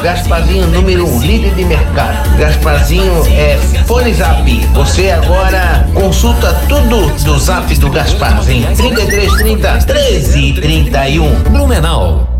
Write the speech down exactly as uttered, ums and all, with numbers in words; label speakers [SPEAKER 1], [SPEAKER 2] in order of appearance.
[SPEAKER 1] Gasparzinho número um, líder de mercado. Gasparzinho é Fone Zap. Você agora consulta tudo do Zap do Gasparzinho. trinta e três trinta, treze trinta e um.
[SPEAKER 2] Blumenau.